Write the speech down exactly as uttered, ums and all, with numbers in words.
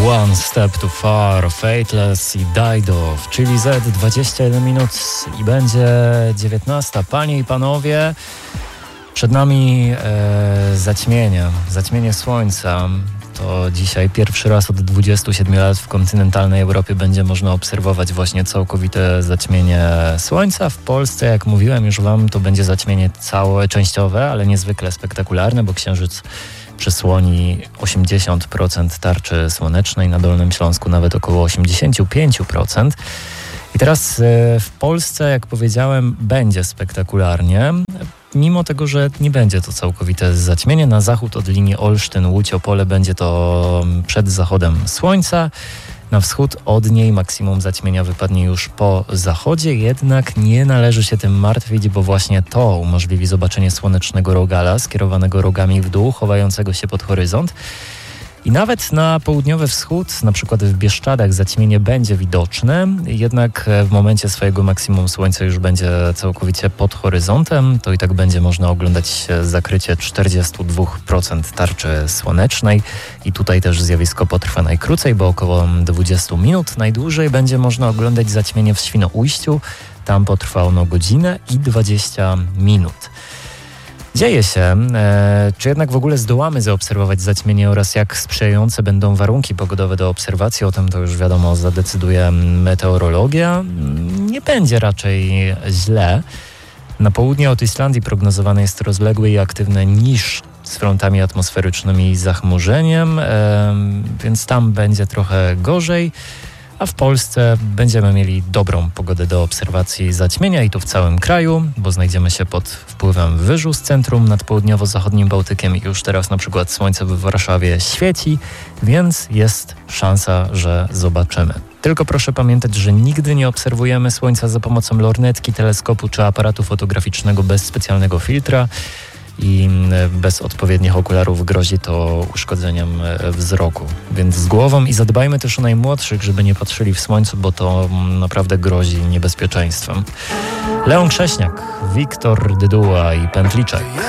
One Step Too Far, Fateless i Dido w Chili Z, dwadzieścia jeden minut i będzie dziewiętnasta. Panie i panowie, przed nami e, zaćmienie, zaćmienie słońca. To dzisiaj pierwszy raz od dwudziestu siedmiu lat w kontynentalnej Europie będzie można obserwować właśnie całkowite zaćmienie słońca. W Polsce, jak mówiłem już wam, to będzie zaćmienie całe, częściowe, ale niezwykle spektakularne, bo księżyc przysłoni osiemdziesiąt procent tarczy słonecznej, na Dolnym Śląsku nawet około osiemdziesiąt pięć procent. I teraz w Polsce, jak powiedziałem, będzie spektakularnie, mimo tego, że nie będzie to całkowite zaćmienie. Na zachód od linii Olsztyn-Łódź Opole będzie to przed zachodem słońca. Na wschód od niej maksimum zaćmienia wypadnie już po zachodzie, jednak nie należy się tym martwić, bo właśnie to umożliwi zobaczenie słonecznego rogala skierowanego rogami w dół, chowającego się pod horyzont. I nawet na południowy wschód, na przykład w Bieszczadach, zaćmienie będzie widoczne, jednak w momencie swojego maksimum słońce już będzie całkowicie pod horyzontem. To i tak będzie można oglądać zakrycie czterdzieści dwa procent tarczy słonecznej i tutaj też zjawisko potrwa najkrócej, bo około dwadzieścia minut. Najdłużej będzie można oglądać zaćmienie w Świnoujściu. Tam potrwa ono godzinę i dwadzieścia minut. Dzieje się. E, czy jednak w ogóle zdołamy zaobserwować zaćmienie oraz jak sprzyjające będą warunki pogodowe do obserwacji? O tym to już wiadomo zadecyduje meteorologia. Nie będzie raczej źle. Na południe od Islandii prognozowane jest rozległy i aktywny niż z frontami atmosferycznymi i zachmurzeniem, e, więc tam będzie trochę gorzej. A w Polsce będziemy mieli dobrą pogodę do obserwacji zaćmienia i to w całym kraju, bo znajdziemy się pod wpływem wyżu z centrum nad południowo-zachodnim Bałtykiem i już teraz na przykład słońce w Warszawie świeci, więc jest szansa, że zobaczymy. Tylko proszę pamiętać, że nigdy nie obserwujemy słońca za pomocą lornetki, teleskopu czy aparatu fotograficznego bez specjalnego filtra. I bez odpowiednich okularów grozi to uszkodzeniem wzroku. Więc z głową i zadbajmy też o najmłodszych, żeby nie patrzyli w słońcu, bo to naprawdę grozi niebezpieczeństwem. Leon Krześniak, Wiktor Dyduła i Pętliczek.